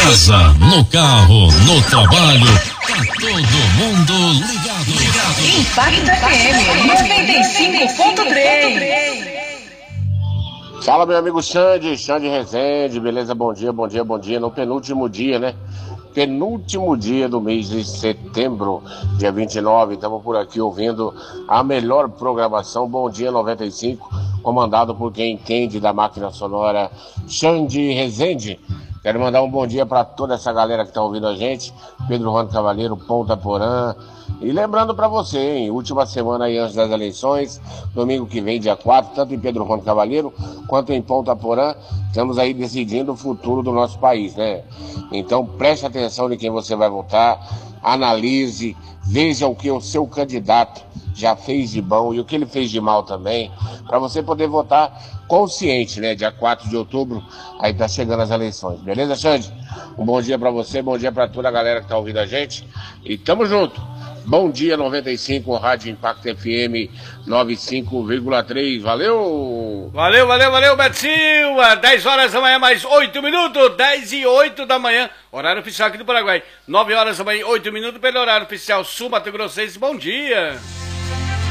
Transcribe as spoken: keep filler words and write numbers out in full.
casa, no carro, no trabalho, tá todo mundo ligado. ligado. Impacto F M noventa e cinco ponto três. Fala, meu amigo Xande, Xande Rezende, beleza? Bom dia, bom dia, bom dia. No penúltimo dia, né? Penúltimo dia do mês de setembro, dia vinte e nove, estamos por aqui ouvindo a melhor programação, Bom Dia noventa e cinco, comandado por quem entende da máquina sonora, Xande Rezende. Quero mandar um bom dia para toda essa galera que está ouvindo a gente, Pedro Juan Cavaleiro, Ponta Porã. E lembrando para você, hein, última semana aí antes das eleições, domingo que vem, dia quatro, tanto em Pedro Juan Cavaleiro quanto em Ponta Porã, estamos aí decidindo o futuro do nosso país, né? Então preste atenção em quem você vai votar, analise, veja o que o seu candidato já fez de bom e o que ele fez de mal também, para você poder votar consciente, né? Dia quatro de outubro, aí tá chegando as eleições, beleza, Xande? Um bom dia para você, bom dia para toda a galera que tá ouvindo a gente e tamo junto. Bom Dia noventa e cinco, Rádio Impacto F M noventa e cinco vírgula três, valeu! Valeu, valeu, valeu, Beto Silva, dez horas da manhã, mais oito minutos, dez e oito da manhã, horário oficial aqui do Paraguai, nove horas da manhã, oito minutos, pelo horário oficial Sul Mato Grossense, bom dia!